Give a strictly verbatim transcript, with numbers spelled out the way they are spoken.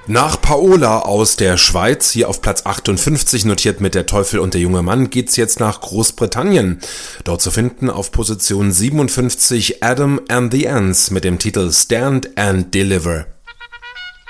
Nach Paola aus der Schweiz, hier auf Platz achtundfünfzig, notiert mit Der Teufel und der junge Mann, geht's jetzt nach Großbritannien. Dort zu finden auf Position siebenundfünfzig Adam and the Ants mit dem Titel Stand and Deliver.